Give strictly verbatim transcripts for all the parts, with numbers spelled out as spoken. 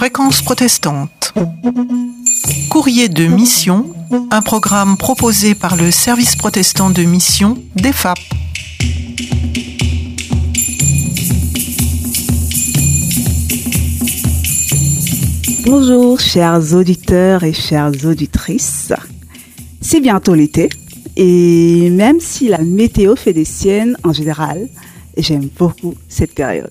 Fréquence protestante. Courrier de mission, un programme proposé par le service protestant de mission D E F A P. Bonjour chers auditeurs et chères auditrices. C'est bientôt l'été et même si la météo fait des siennes en général, j'aime beaucoup cette période.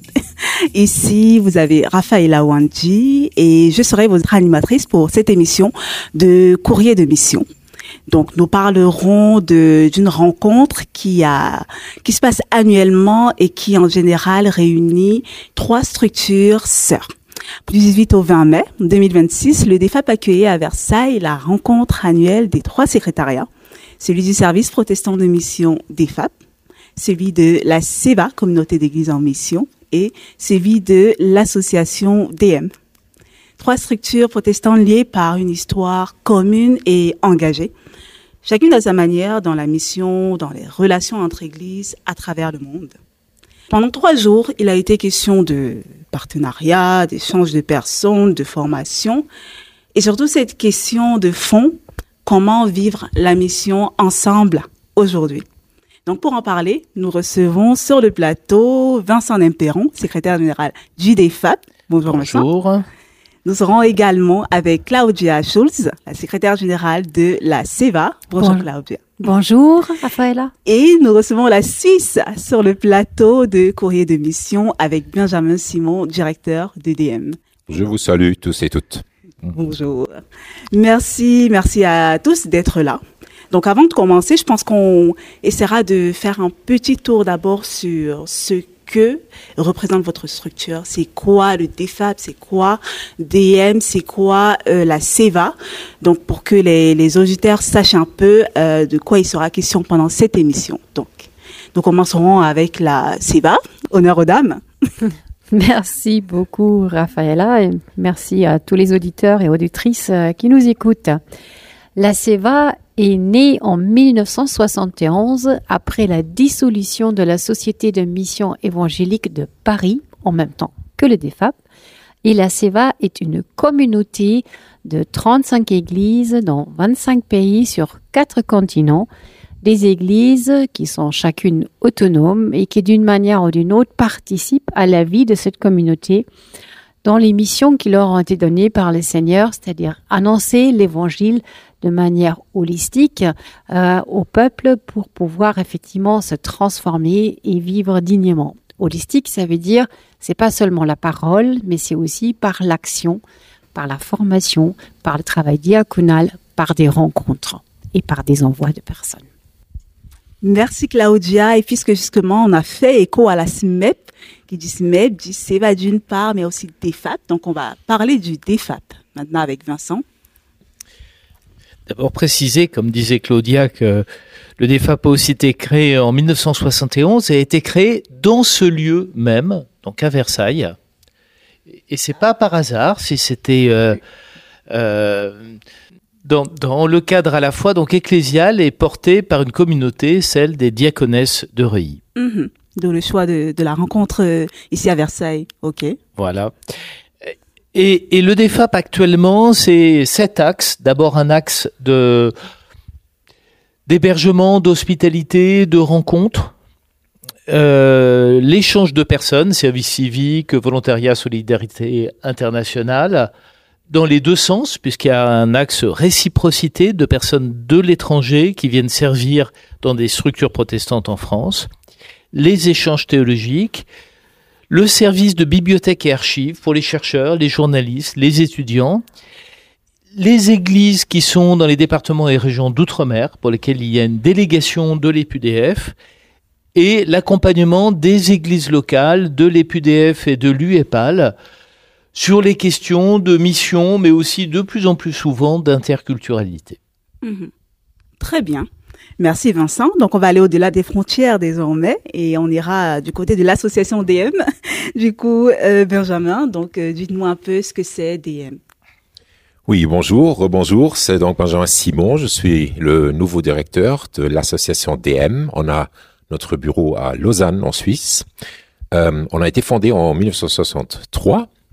Ici, vous avez Raphaëla Wandji et je serai votre animatrice pour cette émission de Courrier de mission. Donc, nous parlerons de, d'une rencontre qui a, qui se passe annuellement et qui, en général, réunit trois structures sœurs. Du dix-huit au vingt mai deux mille vingt-six, le D E F A P accueillait à Versailles la rencontre annuelle des trois secrétariats, celui du service protestant de mission D E F A P, celui de la C E V A, Communauté d'Église en mission, et celui de l'association D M. Trois structures protestantes liées par une histoire commune et engagée, chacune à sa manière dans la mission, dans les relations entre églises à travers le monde. Pendant trois jours, il a été question de partenariat, d'échange de personnes, de formation, et surtout cette question de fond, comment vivre la mission ensemble aujourd'hui. Donc, pour en parler, nous recevons sur le plateau Vincent Nemperon, secrétaire général du D E F A P. Bonjour, Bonjour. Vincent. Nous serons également avec Claudia Schulz, la secrétaire générale de la C E V A. Bonjour, bon. Claudia. Bonjour, Raphaëla. Et nous recevons la Suisse sur le plateau de Courrier de mission avec Benjamin Simon, directeur de D M. Je vous salue tous et toutes. Bonjour. Merci, merci à tous d'être là. Donc, avant de commencer, je pense qu'on essaiera de faire un petit tour d'abord sur ce que représente votre structure. C'est quoi le D E F A P? C'est quoi D M? C'est quoi euh, la C E V A? Donc, pour que les, les auditeurs sachent un peu euh, de quoi il sera question pendant cette émission. Donc, nous commencerons avec la C E V A. Honneur aux dames. Merci beaucoup, Raphaëla, et merci à tous les auditeurs et auditrices qui nous écoutent. La C E V A est née en mille neuf cent soixante et onze après la dissolution de la Société de mission évangélique de Paris, en même temps que le D E F A P. Et la C E V A est une communauté de trente-cinq églises dans vingt-cinq pays sur quatre continents, des églises qui sont chacune autonomes et qui d'une manière ou d'une autre participent à la vie de cette communauté dans les missions qui leur ont été données par le Seigneur, c'est-à-dire annoncer l'évangile de manière holistique euh, au peuple pour pouvoir effectivement se transformer et vivre dignement. Holistique, ça veut dire, c'est pas seulement la parole, mais c'est aussi par l'action, par la formation, par le travail diaconal, par des rencontres et par des envois de personnes. Merci Claudia. Et puisque justement on a fait écho à la S M E P, qui dit S M E P, dit C E V A d'une part, mais aussi D E F A P. Donc on va parler du D E F A P maintenant avec Vincent. D'abord préciser, comme disait Claudia, que le D E F A P a aussi été créé en mille neuf cent soixante et onze et a été créé dans ce lieu même, donc à Versailles. Et c'est pas par hasard si c'était euh, euh, dans, dans le cadre à la fois donc ecclésial et porté par une communauté, celle des diaconesses de Reuilly. Mmh. D'où le choix de, de la rencontre euh, ici à Versailles. Ok. Voilà. Et, et le D E F A P actuellement, c'est sept axes. D'abord un axe de d'hébergement, d'hospitalité, de rencontres, euh, l'échange de personnes, service civique, volontariat, solidarité internationale, dans les deux sens, puisqu'il y a un axe réciprocité de personnes de l'étranger qui viennent servir dans des structures protestantes en France, les échanges théologiques, le service de bibliothèque et archives pour les chercheurs, les journalistes, les étudiants, les églises qui sont dans les départements et régions d'outre-mer, pour lesquelles il y a une délégation de l'E P U D F, et l'accompagnement des églises locales, de l'E P U D F et de l'U E P A L, sur les questions de mission, mais aussi de plus en plus souvent d'interculturalité. Mmh. Très bien. Merci Vincent. Donc on va aller au-delà des frontières désormais et on ira du côté de l'association D M. Du coup, euh, Benjamin, donc euh, dites-moi un peu ce que c'est D M. Oui, bonjour, rebonjour, c'est donc Benjamin Simon, je suis le nouveau directeur de l'association D M. On a notre bureau à Lausanne en Suisse. Euh, on a été fondé en mille neuf cent soixante-trois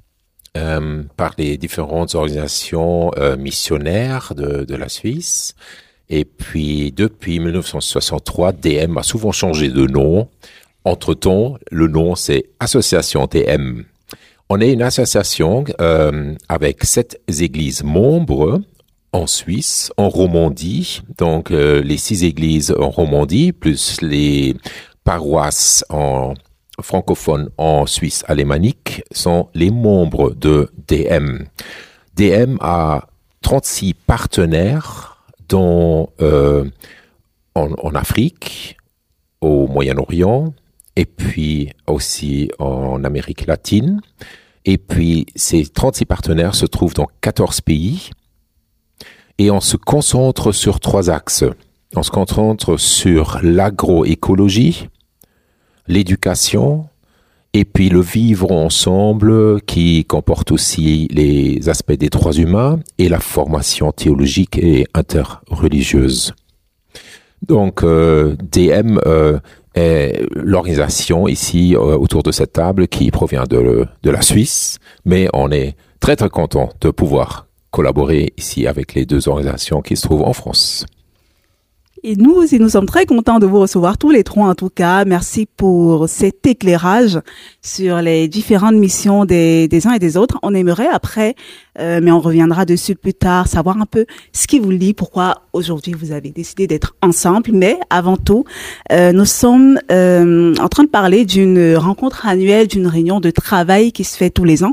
euh, par les différentes organisations euh, missionnaires de, de la Suisse. Et puis, depuis mille neuf cent soixante-trois, D M a souvent changé de nom. Entre-temps, le nom, c'est Association D M. On est une association euh, avec sept églises membres en Suisse, en Romandie. Donc, euh, les six églises en Romandie, plus les paroisses en francophones en Suisse alémanique, sont les membres de D M. D M a trente-six partenaires dans, euh, en, en Afrique, au Moyen-Orient, et puis aussi en Amérique latine. Et puis, ces trente-six partenaires se trouvent dans quatorze pays. Et on se concentre sur trois axes. On se concentre sur l'agroécologie, l'éducation, et puis le vivre ensemble qui comporte aussi les aspects des droits humains et la formation théologique et interreligieuse. Donc, euh, D M euh, est l'organisation ici euh, autour de cette table qui provient de, de la Suisse, mais on est très très content de pouvoir collaborer ici avec les deux organisations qui se trouvent en France. Et nous aussi, nous sommes très contents de vous recevoir tous les trois en tout cas. Merci pour cet éclairage sur les différentes missions des, des uns et des autres. On aimerait après, euh, mais on reviendra dessus plus tard, savoir un peu ce qui vous lie, pourquoi aujourd'hui vous avez décidé d'être ensemble. Mais avant tout, euh, nous sommes euh, en train de parler d'une rencontre annuelle, d'une réunion de travail qui se fait tous les ans.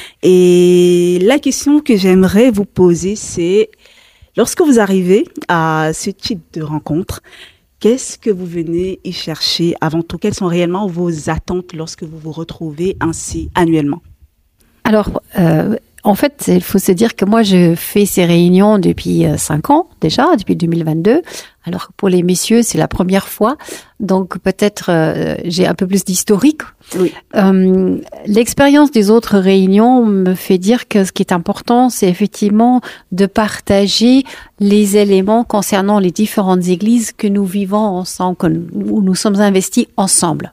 Et la question que j'aimerais vous poser, c'est... Lorsque vous arrivez à ce type de rencontre, qu'est-ce que vous venez y chercher avant tout? Quelles sont réellement vos attentes lorsque vous vous retrouvez ainsi annuellement? Alors, euh, en fait, il faut se dire que moi, je fais ces réunions depuis cinq ans déjà, depuis deux mille vingt-deux. Alors, pour les messieurs, c'est la première fois. Donc, peut-être euh, j'ai un peu plus d'historique. Oui. Euh, l'expérience des autres réunions me fait dire que ce qui est important, c'est effectivement de partager les éléments concernant les différentes églises que nous vivons ensemble, que nous, où nous sommes investis ensemble.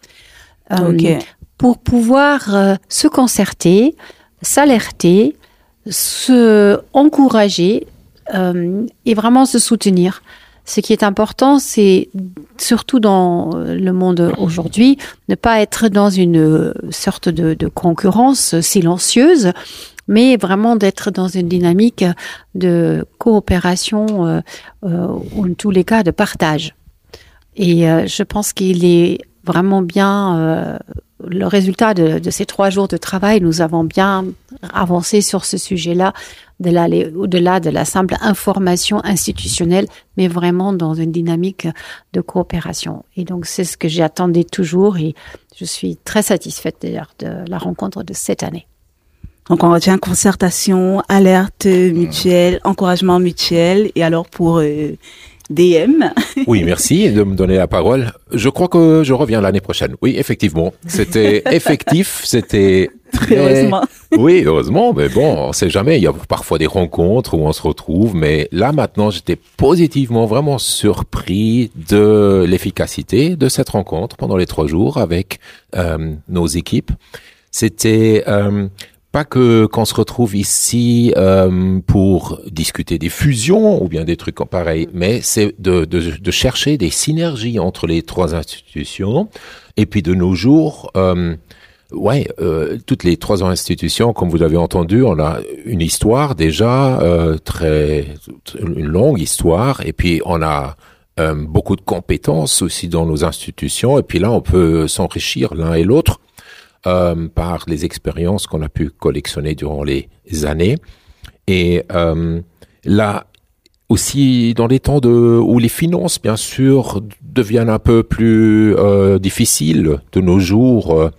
Euh, Ok. Pour pouvoir euh, se concerter, s'alerter, se encourager euh, et vraiment se soutenir. Ce qui est important, c'est surtout dans le monde aujourd'hui, ne pas être dans une sorte de, de concurrence silencieuse, mais vraiment d'être dans une dynamique de coopération, euh, euh, ou en tous les cas de partage. Et euh, je pense qu'il est vraiment bien... Euh, le résultat de, de ces trois jours de travail, nous avons bien avancé sur ce sujet-là, de la, les, au-delà de la simple information institutionnelle, mais vraiment dans une dynamique de coopération. Et donc, c'est ce que j'attendais toujours et je suis très satisfaite d'ailleurs de la rencontre de cette année. Donc, on retient concertation, alerte mutuelle, encouragement mutuel. Et alors, pour euh, D M. Oui, merci de me donner la parole. Je crois que je reviens l'année prochaine. Oui, effectivement. C'était effectif, c'était très... Heureusement. Oui, heureusement, mais bon, on sait jamais. Il y a parfois des rencontres où on se retrouve, mais là, maintenant, j'étais positivement vraiment surpris de l'efficacité de cette rencontre pendant les trois jours avec euh, nos équipes. C'était... Euh, Pas que qu'on se retrouve ici euh, pour discuter des fusions ou bien des trucs pareils, mais c'est de, de, de chercher des synergies entre les trois institutions. Et puis de nos jours, euh, ouais, euh, toutes les trois institutions, comme vous l'avez entendu, on a une histoire déjà euh, très une longue histoire, et puis on a euh, beaucoup de compétences aussi dans nos institutions. Et puis là, on peut s'enrichir l'un et l'autre. Euh, par les expériences qu'on a pu collectionner durant les années. Et euh, là, aussi dans les temps de, où les finances, bien sûr, deviennent un peu plus euh, difficiles de nos jours. Euh,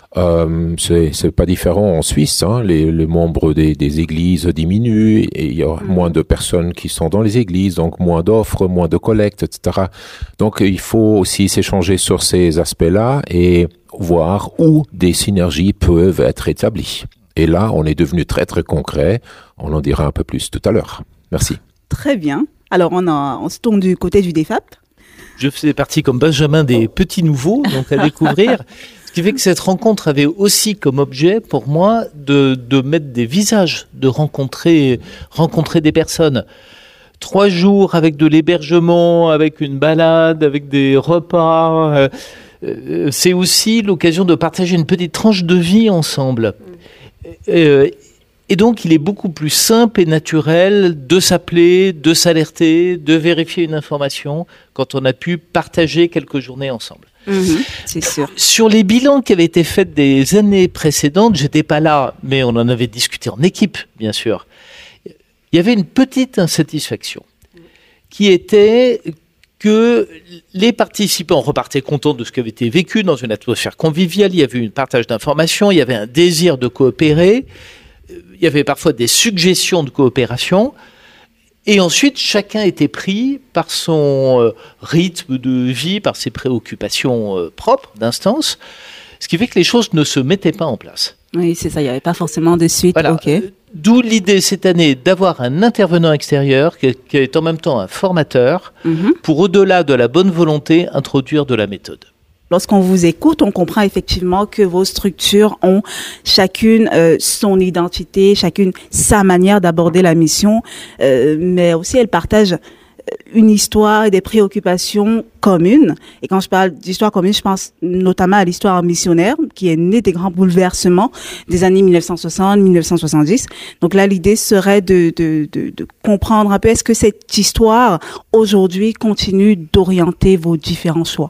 euh, c'est, c'est pas différent en Suisse. Hein. Les, les membres des, des églises diminuent et il y a moins de personnes qui sont dans les églises, donc moins d'offres, moins de collectes, et cetera. Donc il faut aussi s'échanger sur ces aspects-là et voir où des synergies peuvent être établies. Et là, on est devenu très très concret. On en dira un peu plus tout à l'heure. Merci. Très bien. Alors, on, a, on se tourne du côté du D F A P. Je faisais partie comme Benjamin des petits nouveaux, donc à découvrir. Ce qui fait que cette rencontre avait aussi comme objet, pour moi, de, de mettre des visages, de rencontrer, rencontrer des personnes. Trois jours avec de l'hébergement, avec une balade, avec des repas. Euh, euh, c'est aussi l'occasion de partager une petite tranche de vie ensemble. Euh, et donc, il est beaucoup plus simple et naturel de s'appeler, de s'alerter, de vérifier une information quand on a pu partager quelques journées ensemble. Mmh, c'est sûr. Sur les bilans qui avaient été faits des années précédentes, j'étais pas là, mais on en avait discuté en équipe, bien sûr. Il y avait une petite insatisfaction qui était que les participants repartaient contents de ce qui avait été vécu dans une atmosphère conviviale. Il y avait un partage d'informations, il y avait un désir de coopérer, il y avait parfois des suggestions de coopération. Et ensuite, chacun était pris par son euh, rythme de vie, par ses préoccupations euh, propres d'instance, ce qui fait que les choses ne se mettaient pas en place. Oui, c'est ça, il n'y avait pas forcément de suite. Voilà. Okay. D'où l'idée cette année d'avoir un intervenant extérieur qui, qui est en même temps un formateur mm-hmm. pour, au-delà de la bonne volonté, introduire de la méthode. Lorsqu'on vous écoute, on comprend effectivement que vos structures ont chacune euh, son identité, chacune sa manière d'aborder la mission, euh, mais aussi elles partagent une histoire et des préoccupations communes. Et quand je parle d'histoire commune, je pense notamment à l'histoire missionnaire, qui est née des grands bouleversements des années mille neuf cent soixante, mille neuf cent soixante-dix. Donc là, l'idée serait de, de, de, de comprendre un peu, est-ce que cette histoire, aujourd'hui, continue d'orienter vos différents choix?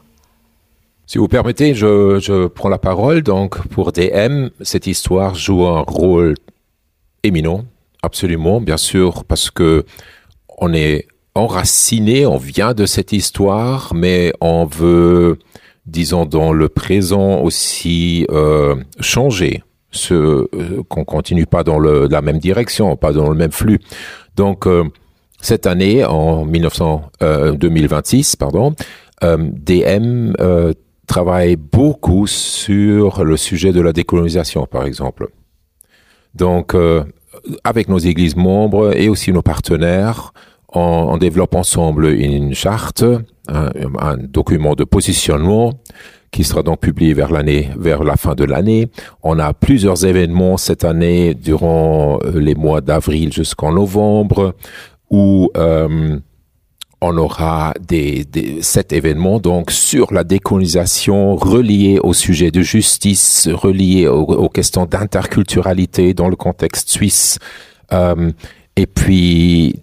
Si vous permettez, je, je prends la parole. Donc, pour D M, cette histoire joue un rôle éminent, absolument, bien sûr, parce que on est enraciné, on vient de cette histoire, mais on veut, disons, dans le présent aussi euh, changer, ce, euh, qu'on continue pas dans le, la même direction, pas dans le même flux. Donc, euh, cette année, en mille neuf cents, euh, deux mille vingt-six, pardon, euh, D M euh, travaille beaucoup sur le sujet de la décolonisation, par exemple. Donc, euh, avec nos églises membres et aussi nos partenaires, on, on développe ensemble une charte, un, un document de positionnement qui sera donc publié vers l'année, vers la fin de l'année. On a plusieurs événements cette année durant les mois d'avril jusqu'en novembre où euh, on aura des, des, sept événements donc sur la décolonisation reliés au sujet de justice, reliés aux, aux questions d'interculturalité dans le contexte suisse. Euh, et puis,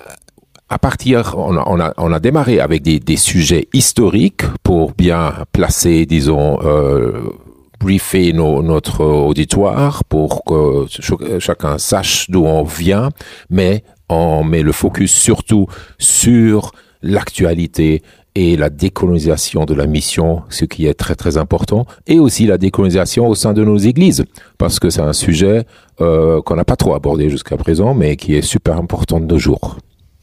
à partir, on a, on a, on a démarré avec des, des sujets historiques pour bien placer, disons, euh, briefer nos, notre auditoire pour que ch- chacun sache d'où on vient, mais on met le focus surtout sur l'actualité et la décolonisation de la mission, ce qui est très très important, et aussi la décolonisation au sein de nos églises, parce que c'est un sujet euh, qu'on n'a pas trop abordé jusqu'à présent, mais qui est super important de nos jours.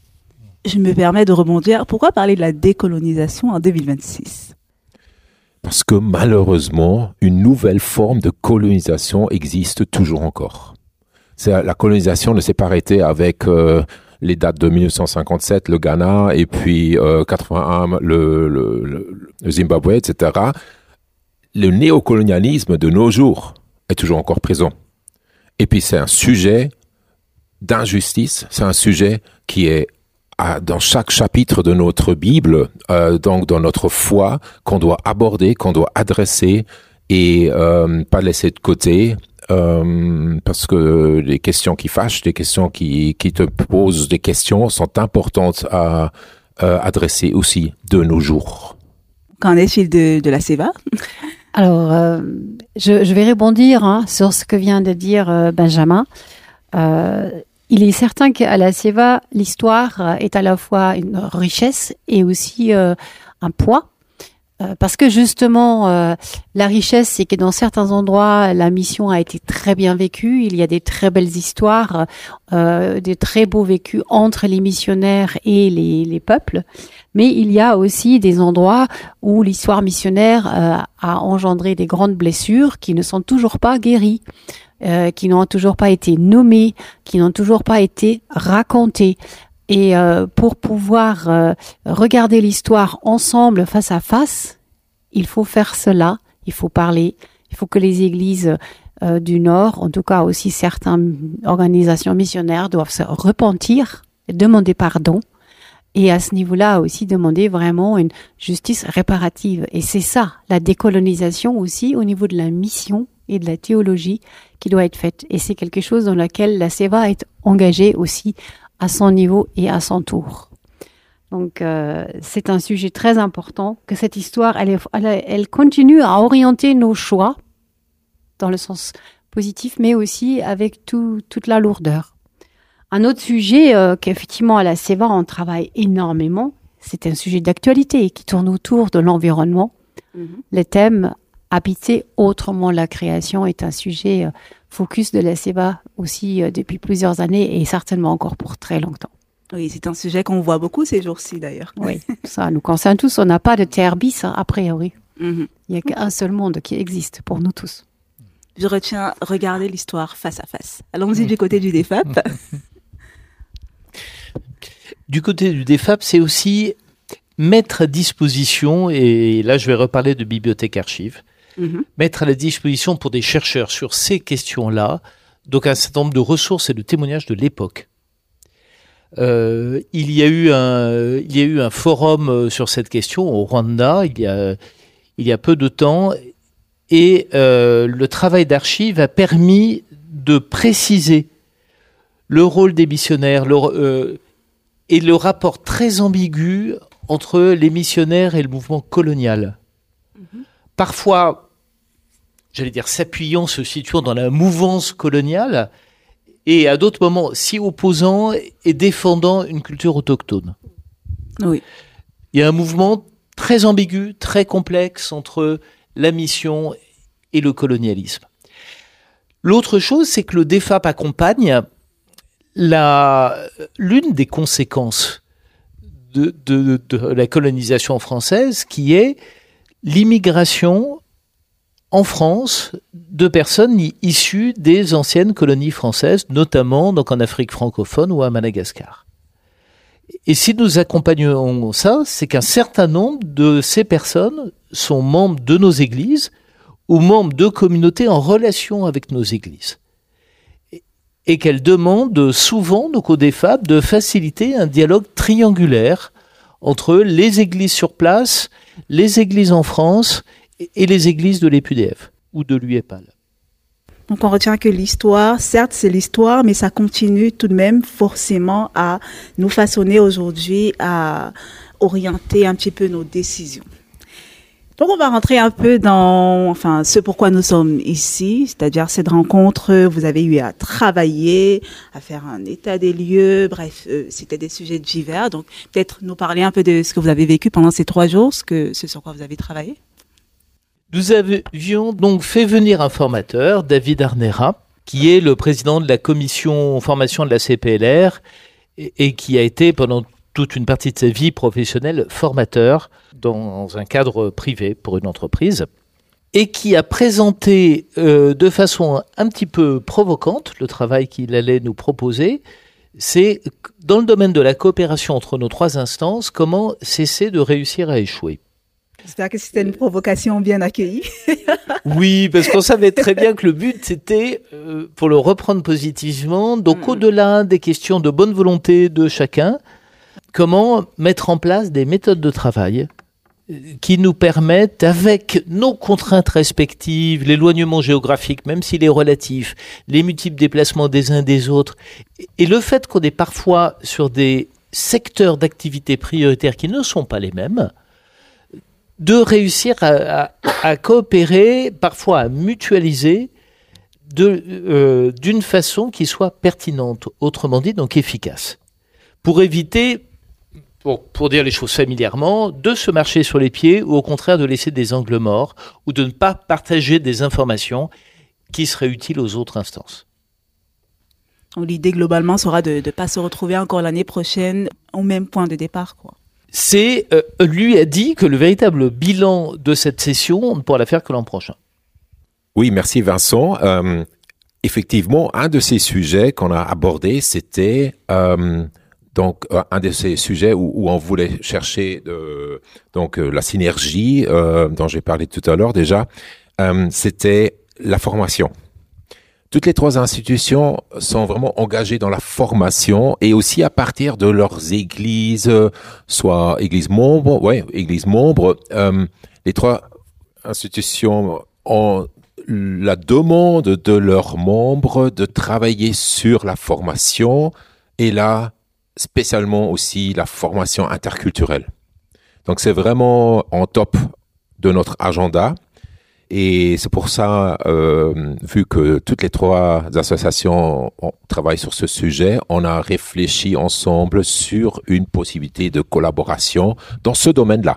Je me permets de rebondir. Pourquoi parler de la décolonisation en deux mille vingt-six ? Parce que malheureusement, une nouvelle forme de colonisation existe toujours encore. C'est, la colonisation ne s'est pas arrêtée avec euh, les dates de mille neuf cent cinquante-sept, le Ghana, et puis euh, quatre-vingt-un, le, le, le, le Zimbabwe, et cetera. Le néocolonialisme de nos jours est toujours encore présent. Et puis c'est un sujet d'injustice, c'est un sujet qui est à, dans chaque chapitre de notre Bible, euh, donc dans notre foi, qu'on doit aborder, qu'on doit adresser et euh, pas laisser de côté. Euh, parce que les questions qui fâchent, les questions qui, qui te posent des questions sont importantes à euh, adresser aussi de nos jours. Qu'en est-il de, de la C E V A ? Alors, euh, je, je vais rebondir hein, sur ce que vient de dire euh, Benjamin. Euh, il est certain qu'à la C E V A, l'histoire est à la fois une richesse et aussi euh, un poids. Parce que justement, euh, la richesse, c'est que dans certains endroits, la mission a été très bien vécue. Il y a des très belles histoires, euh, des très beaux vécus entre les missionnaires et les, les peuples. Mais il y a aussi des endroits où l'histoire missionnaire euh, a engendré des grandes blessures qui ne sont toujours pas guéries, euh, qui n'ont toujours pas été nommées, qui n'ont toujours pas été racontées. Et euh, pour pouvoir euh, regarder l'histoire ensemble, face à face, il faut faire cela, il faut parler, Il faut que les églises euh, du Nord, en tout cas aussi certaines organisations missionnaires, doivent se repentir, demander pardon. Et à ce niveau-là aussi demander vraiment une justice réparative. Et c'est ça, la décolonisation aussi au niveau de la mission et de la théologie qui doit être faite. Et c'est quelque chose dans lequel la SEVA est engagée aussi à son niveau et à son tour. Donc euh, c'est un sujet très important, que cette histoire, elle, est, elle, elle continue à orienter nos choix dans le sens positif, mais aussi avec tout, toute la lourdeur. Un autre sujet euh, qu'effectivement à la SEVA on travaille énormément, c'est un sujet d'actualité qui tourne autour de l'environnement. Mm-hmm. Le thème habiter autrement la création est un sujet euh, focus de la SEVA aussi euh, depuis plusieurs années et certainement encore pour très longtemps. Oui, c'est un sujet qu'on voit beaucoup ces jours-ci d'ailleurs. Oui, ça nous concerne tous. On n'a pas de terre bis, hein, a priori. Mm-hmm. Il n'y a qu'un seul monde qui existe pour nous tous. Je retiens regarder l'histoire face à face. Allons-y du côté du D F A P. Du côté du D F A P, c'est aussi mettre à disposition, et là je vais reparler de bibliothèque archives, mm-hmm. mettre à la disposition pour des chercheurs sur ces questions-là, donc un certain nombre de ressources et de témoignages de l'époque. Euh, il y a eu un, il y a eu un forum sur cette question au Rwanda il y a, il y a peu de temps, et euh, le travail d'archives a permis de préciser le rôle des missionnaires le, euh, et le rapport très ambigu entre les missionnaires et le mouvement colonial. Mm-hmm. Parfois, j'allais dire s'appuyant, se situant dans la mouvance coloniale, et à d'autres moments s'y opposant et défendant une culture autochtone. Oui. Il y a un mouvement très ambigu, très complexe entre la mission et le colonialisme. L'autre chose, c'est que le D F A P accompagne la, l'une des conséquences de, de, de la colonisation française, qui est l'immigration en France de personnes issues des anciennes colonies françaises, notamment donc en Afrique francophone ou à Madagascar. Et si nous accompagnons ça, c'est qu'un certain nombre de ces personnes sont membres de nos églises ou membres de communautés en relation avec nos églises. Et qu'elles demandent souvent donc au D F A P de faciliter un dialogue triangulaire entre les églises sur place, les églises en France et les églises de l'E P U D F ou de l'U E P A L. Donc on retient que l'histoire, certes c'est l'histoire, mais ça continue tout de même forcément à nous façonner aujourd'hui, à orienter un petit peu nos décisions. Donc on va rentrer un peu dans, enfin, ce pourquoi nous sommes ici, c'est-à-dire cette rencontre, vous avez eu à travailler, à faire un état des lieux, bref, euh, c'était des sujets divers. Donc peut-être nous parler un peu de ce que vous avez vécu pendant ces trois jours, ce que, ce sur quoi vous avez travaillé. Nous avions donc fait venir un formateur, David Arnera, qui est le président de la commission formation de la C P L R et, et qui a été pendant toute une partie de sa vie professionnelle formateur dans un cadre privé pour une entreprise, et qui a présenté euh, de façon un petit peu provocante le travail qu'il allait nous proposer. C'est dans le domaine de la coopération entre nos trois instances, comment cesser de réussir à échouer. J'espère que c'était une provocation bien accueillie. Oui, parce qu'on savait très bien que le but, c'était, euh, pour le reprendre positivement, donc mmh. au-delà des questions de bonne volonté de chacun, comment mettre en place des méthodes de travail qui nous permettent, avec nos contraintes respectives, l'éloignement géographique, même s'il est relatif, les multiples déplacements des uns des autres, et le fait qu'on est parfois sur des secteurs d'activité prioritaires qui ne sont pas les mêmes, de réussir à, à, à coopérer, parfois à mutualiser, de, euh, d'une façon qui soit pertinente, autrement dit, donc efficace, pour éviter, pour, pour dire les choses familièrement, de se marcher sur les pieds ou au contraire de laisser des angles morts ou de ne pas partager des informations qui seraient utiles aux autres instances. L'idée globalement sera de ne pas se retrouver encore l'année prochaine au même point de départ, quoi. C'est, euh, lui a dit que le véritable bilan de cette session, on ne pourra la faire que l'an prochain. Oui, merci Vincent. Euh, effectivement, un de ces sujets qu'on a abordé, c'était euh, donc un de ces sujets où, où on voulait chercher de, donc euh, la synergie euh, dont j'ai parlé tout à l'heure déjà euh, c'était la formation. Toutes les trois institutions sont vraiment engagées dans la formation et aussi à partir de leurs églises, soit églises membres, ouais, églises membres. Euh, les trois institutions ont la demande de leurs membres de travailler sur la formation et là, spécialement aussi la formation interculturelle. Donc, c'est vraiment en top de notre agenda. Et c'est pour ça, euh, vu que toutes les trois associations travaillent sur ce sujet, on a réfléchi ensemble sur une possibilité de collaboration dans ce domaine-là.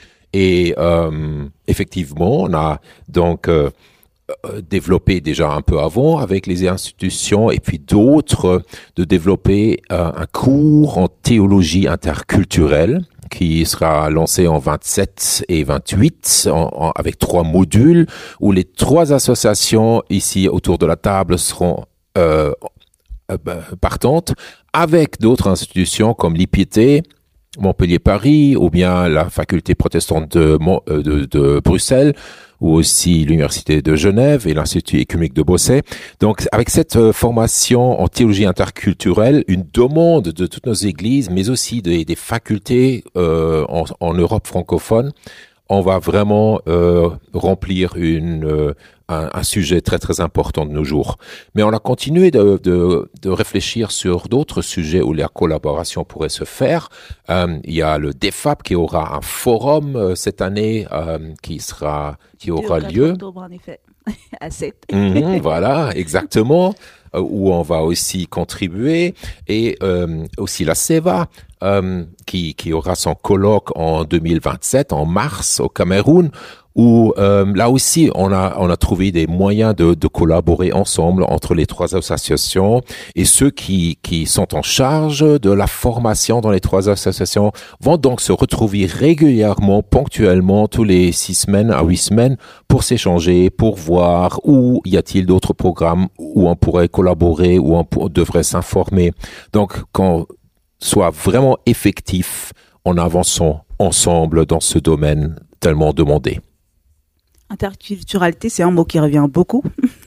Et euh, effectivement, on a donc euh, développé déjà un peu avant avec les institutions et puis d'autres de développer euh, un cours en théologie interculturelle qui sera lancé en vingt-sept et vingt-huit en, en, avec trois modules où les trois associations ici autour de la table seront euh, euh, partantes avec d'autres institutions comme l'I P T, Montpellier-Paris ou bien la faculté protestante de, de, de Bruxelles ou aussi l'Université de Genève et l'Institut écuménique de Beausset. Donc, avec cette euh, formation en théologie interculturelle, une demande de toutes nos églises, mais aussi des, des facultés euh, en, en Europe francophone, on va vraiment euh, remplir une, euh, un, un sujet très très important de nos jours. Mais on a continué de, de, de réfléchir sur d'autres sujets où la collaboration pourrait se faire. Euh, il y a le D F A P qui aura un forum euh, cette année euh, qui sera qui aura lieu. Octobre, en effet, à sept. Mmh, voilà, exactement. Euh, où on va aussi contribuer et euh, aussi la C E V A euh, qui qui aura son colloque en deux mille vingt-sept en mars au Cameroun où euh, là aussi on a on a trouvé des moyens de de collaborer ensemble entre les trois associations et ceux qui qui sont en charge de la formation dans les trois associations vont donc se retrouver régulièrement, ponctuellement tous les six semaines à huit semaines pour s'échanger, pour voir où y a-t-il d'autres programmes où on pourrait collaborer, où on pour, devrait s'informer. Donc qu'on soit vraiment effectif en avançant ensemble dans ce domaine tellement demandé. Interculturalité, c'est un mot qui revient beaucoup.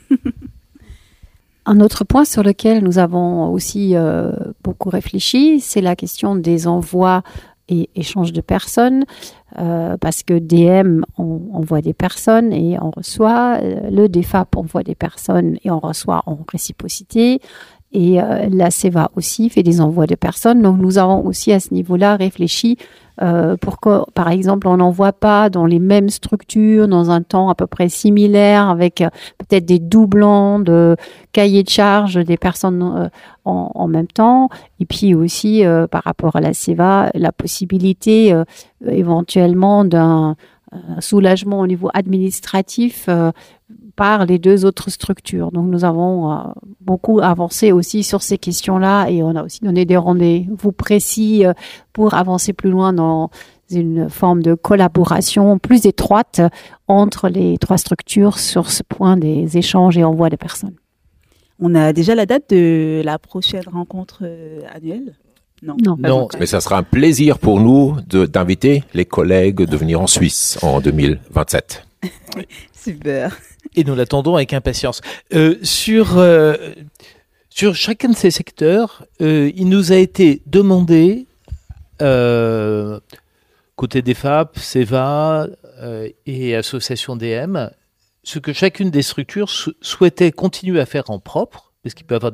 Un autre point sur lequel nous avons aussi euh, beaucoup réfléchi, c'est la question des envois et échanges de personnes, euh, parce que D M, on envoie des personnes et on reçoit, le D F A P envoie des personnes et on reçoit en réciprocité, et euh, la C E V A aussi fait des envois de personnes. Donc nous avons aussi à ce niveau-là réfléchi Euh, pour que, par exemple, on n'envoie pas dans les mêmes structures, dans un temps à peu près similaire, avec euh, peut-être des doublons de cahiers de charges des personnes euh, en, en même temps. Et puis aussi, euh, par rapport à la C E V A, la possibilité euh, éventuellement d'un euh, soulagement au niveau administratif euh, par les deux autres structures. Donc nous avons euh, beaucoup avancé aussi sur ces questions-là et on a aussi donné des rendez-vous précis euh, pour avancer plus loin dans une forme de collaboration plus étroite entre les trois structures sur ce point des échanges et envois de personnes. On a déjà la date de la prochaine rencontre euh, annuelle ? Non. Non. Non, mais ça sera un plaisir pour nous de, d'inviter les collègues de venir en Suisse en deux mille vingt-sept. Super. Et nous l'attendons avec impatience. Euh, sur, euh, sur chacun de ces secteurs, euh, il nous a été demandé, euh, côté D F A P, C E V A euh, et Association D M, ce que chacune des structures sou- souhaitait continuer à faire en propre, parce qu'il peut y avoir